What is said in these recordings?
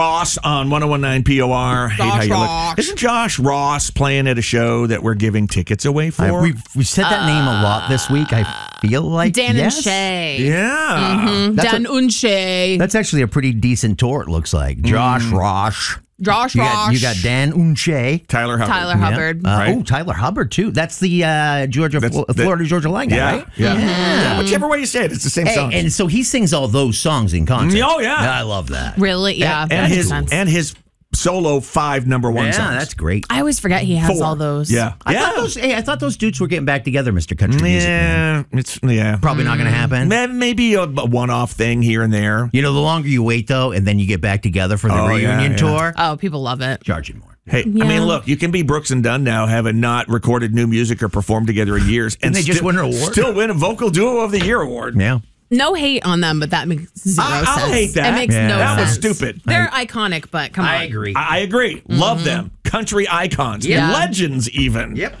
Ross on 101.9 POR. Hey, how you look? Isn't Josh Ross playing at a show that we're giving tickets away for? We said that name a lot this week. I feel like Dan yes. and Shay. Yeah. Mm-hmm. Dan and Shay. That's actually a pretty decent tour, it looks like. Josh Ross. Josh You Ross. got Dan Unche. Tyler Hubbard. Tyler Hubbard. Right. Oh, Tyler Hubbard, too. That's the Florida Georgia Line guy, Yeah. right? Yeah. Mm-hmm. Yeah. Whichever way you say it, it's the same song. And so he sings all those songs in concert. Oh, yeah. I love that. Really? Yeah. and that makes his sense. and his solo 5 number 1 songs. Yeah, that's great. I always forget he has 4. all those. Yeah. I thought those dudes were getting back together, Mr. Country Music. Man. Yeah. Probably not going to happen. Maybe a one-off thing here and there. You know, the longer you wait, though, and then you get back together for the reunion tour, Oh, people love it. charge you more. Hey, Yeah. I mean, look, you can be Brooks and Dunn now, having not recorded new music or performed together in years, and they just win an award? Still win a Vocal Duo of the Year award. Yeah. No hate on them, but that makes zero sense. I'll hate that. It makes no That was sense. stupid. They're iconic, but come on. I agree. I agree. Love them. Country icons. Yeah. Legends, even. Yep.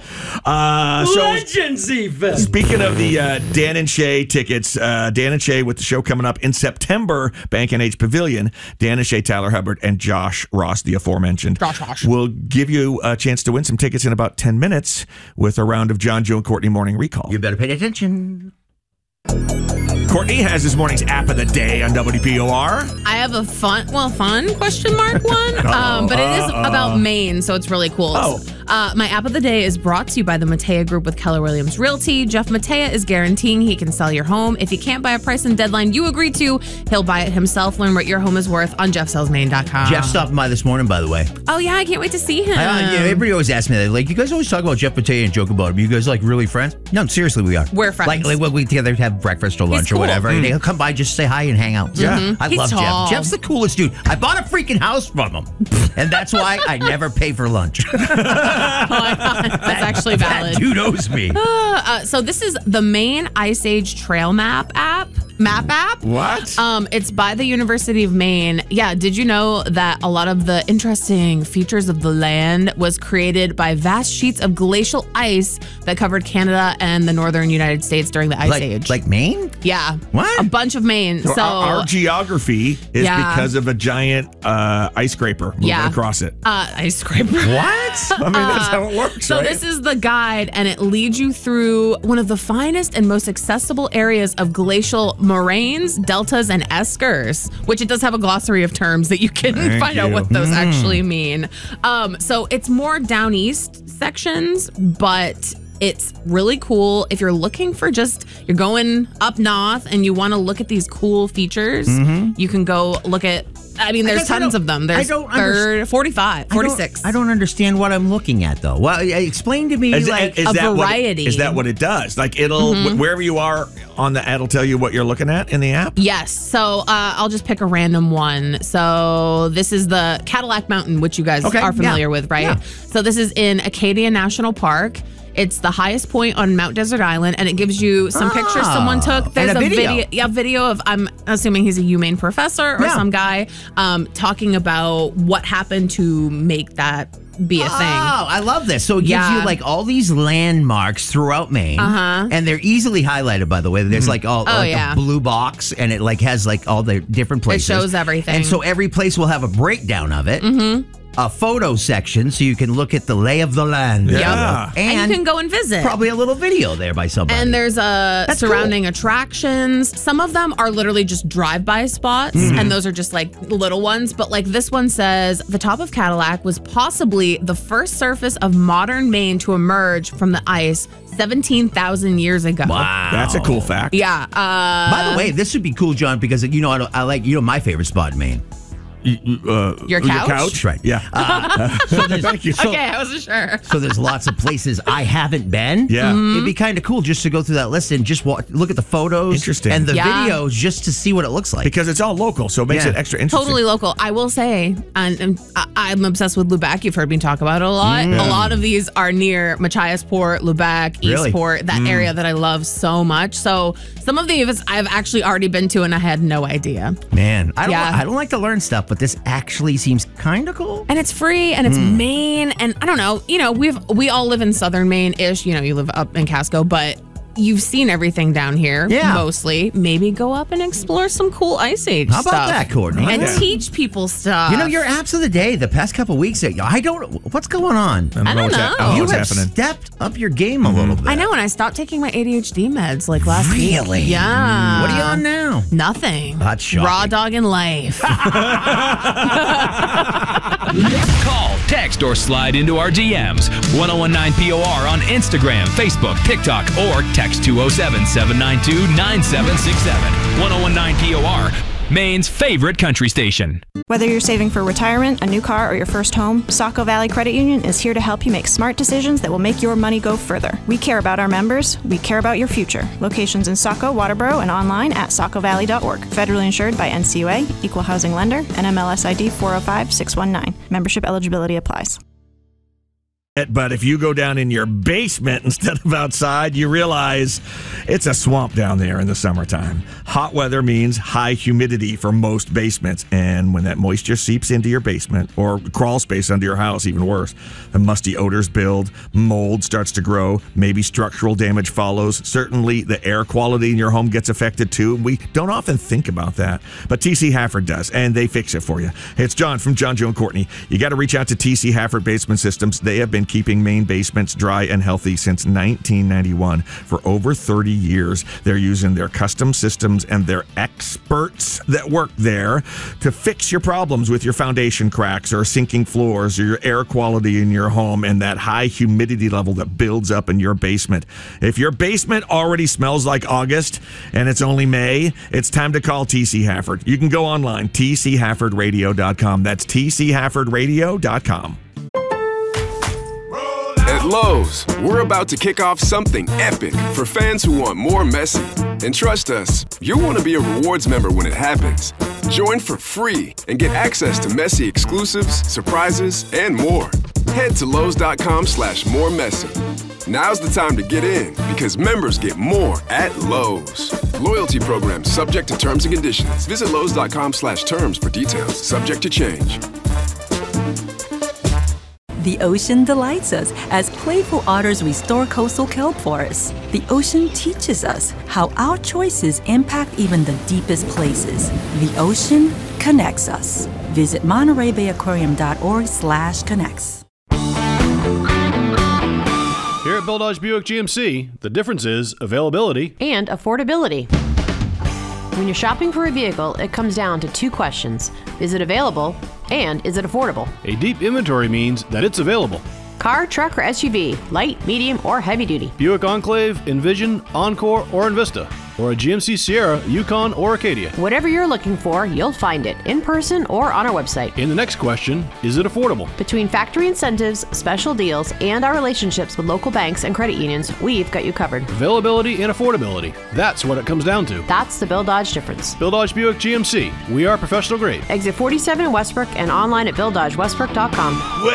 Legends, even. Speaking of the Dan and Shay tickets, Dan and Shay with the show coming up in September, Bank NH Pavilion. Dan and Shay, Tyler Hubbard, and Josh Ross, the aforementioned, will give you a chance to win some tickets in about 10 minutes with a round of John, Joe, and Courtney Morning Recall. You better pay attention. Courtney has this morning's app of the day on WPOR. I have a fun question mark one, but it is about Maine, so it's really cool. My app of the day is brought to you by the Matea Group with Keller Williams Realty. Jeff Matea is guaranteeing he can sell your home. If he can't buy a price and deadline you agree to, he'll buy it himself. Learn what your home is worth on jeffsellsmaine.com. Jeff stopped by this morning, by the way. Oh, yeah, I can't wait to see him. Everybody always asks me that. Like, you guys always talk about Jeff Matea and joke about him. You guys, like, really friends? No, seriously, we are. We're friends. Like when we together have breakfast or lunch cool. or whatever. And he'll come by, just say hi and hang out. Yeah. I He's love tall. Jeff. Jeff's the coolest dude. I bought a freaking house from him. And that's why I never pay for lunch. That's actually valid. That dude owes me. So this is the Maine Ice Age Trail Map app. What? It's by the University of Maine. Yeah, did you know that a lot of the interesting features of the land was created by vast sheets of glacial ice that covered Canada and the northern United States during the Ice Age? Like Maine? Yeah. What? A bunch of Maine. So our geography is Yeah. because of a giant ice scraper moving across it. ice scraper. What? I mean, that's how it works, So right? this is the guide, and it leads you through one of the finest and most accessible areas of glacial moraines, deltas, and eskers, which it does have a glossary of terms that you can find out what those actually mean. So it's more down east sections, but it's really cool. If you're looking for you're going up north and you want to look at these cool features, you can go look at, there's tons of them. There's 45, 46. I don't understand what I'm looking at, though. Well, explain to me, a variety. Is that what it does? Like, it'll, wherever you are on the app, it'll tell you what you're looking at in the app? Yes. So I'll just pick a random one. So this is the Cadillac Mountain, which you guys are familiar with, right? Yeah. So this is in Acadia National Park. It's the highest point on Mount Desert Island, and it gives you some pictures someone took. There's a video of, I'm assuming he's a UMaine professor or some guy talking about what happened to make that be a thing. Oh, I love this. So it gives you like all these landmarks throughout Maine, and they're easily highlighted, by the way. There's like a blue box, and it like has like all the different places. It shows everything. And so every place will have a breakdown of it. A photo section so you can look at the lay of the land. Yeah. And you can go and visit. Probably a little video there by somebody. And there's surrounding attractions. Some of them are literally just drive-by spots, and those are just like little ones. But like this one says, the top of Cadillac was possibly the first surface of modern Maine to emerge from the ice 17,000 years ago. Wow. That's a cool fact. Yeah. By the way, this would be cool, John, because I like my favorite spot in Maine. Your couch? Right. Yeah. Thank you. Okay, I wasn't sure. So there's lots of places I haven't been. Yeah. It'd be kind of cool just to go through that list and just look at the photos. Interesting. And the videos just to see what it looks like. Because it's all local, so it makes it extra interesting. Totally local. I will say, and I'm obsessed with Lubec. You've heard me talk about it a lot. A lot of these are near Machiasport, Lubec, Eastport, that area that I love so much. So some of these I've actually already been to and I had no idea. Man, I don't like to learn stuff, but this actually seems kind of cool. And it's free, and it's Maine, and I don't know, we all live in southern Maine-ish. You live up in Casco, but you've seen everything down here, mostly. Maybe go up and explore some cool Ice Age stuff. How about that, Courtney? And teach people stuff. You know, your apps of the day the past couple weeks, what's going on? I don't know. You have stepped up your game a little bit. I know, and I stopped taking my ADHD meds like last week. Really? Yeah. What are you on now? Nothing. That's shocking. Raw dog in life. Call, text, or slide into our DMs. 1019POR on Instagram, Facebook, TikTok, or text 207-792-9767. 1019POR, Maine's favorite country station. Whether you're saving for retirement, a new car, or your first home, Saco Valley Credit Union is here to help you make smart decisions that will make your money go further. We care about our members. We care about your future. Locations in Saco, Waterboro, and online at sacovalley.org. Federally insured by NCUA, Equal Housing Lender, NMLS ID 405619. Membership eligibility applies. But if you go down in your basement instead of outside, you realize it's a swamp down there in the summertime. Hot weather means high humidity for most basements. And when that moisture seeps into your basement or crawl space under your house, even worse, the musty odors build, mold starts to grow, maybe structural damage follows. Certainly the air quality in your home gets affected too. We don't often think about that, but TC Hafford does, and they fix it for you. Hey, it's John from John, Joe, and Courtney. You got to reach out to TC Hafford Basement Systems. They have been keeping Maine basements dry and healthy since 1991. For over 30 years, they're using their custom systems and their experts that work there to fix your problems with your foundation cracks or sinking floors or your air quality in your home and that high humidity level that builds up in your basement. If your basement already smells like August and it's only May, it's time to call TC Hafford. You can go online, tchaffordradio.com. That's tchaffordradio.com. At Lowe's, we're about to kick off something epic for fans who want more Messi. And trust us, you'll want to be a rewards member when it happens. Join for free and get access to Messi exclusives, surprises, and more. Head to Lowe's.com/moremessy. Now's the time to get in because members get more at Lowe's. Loyalty program subject to terms and conditions. Visit Lowe's.com/terms for details. Subject to change. The ocean delights us as playful otters restore coastal kelp forests. The ocean teaches us how our choices impact even the deepest places. The ocean connects us. Visit MontereyBayAquarium.org/connects. Here at Bill Dodge Buick GMC, the difference is availability and affordability. When you're shopping for a vehicle, it comes down to two questions. Is it available? And is it affordable? A deep inventory means that it's available. Car, truck, or SUV, light, medium, or heavy duty. Buick Enclave, Envision, Encore, or Envista. Or a GMC Sierra, Yukon, or Acadia. Whatever you're looking for, you'll find it in person or on our website. In the next question, is it affordable? Between factory incentives, special deals, and our relationships with local banks and credit unions, we've got you covered. Availability and affordability. That's what it comes down to. That's the Bill Dodge difference. Bill Dodge Buick GMC. We are professional grade. Exit 47 in Westbrook and online at BillDodgeWestbrook.com.